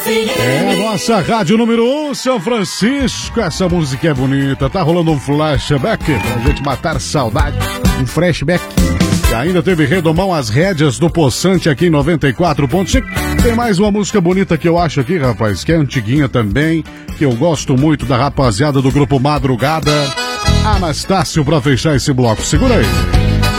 É a nossa rádio número 1, São Francisco. Essa música é bonita. Tá rolando um flashback pra gente matar saudade. Um flashback. E ainda teve Redomão as rédeas do Poçante aqui em 94.5. Tem mais uma música bonita que eu acho aqui, rapaz, que é antiguinha também, que eu gosto muito da rapaziada do Grupo Madrugada. Anastácio pra fechar esse bloco. Segura aí.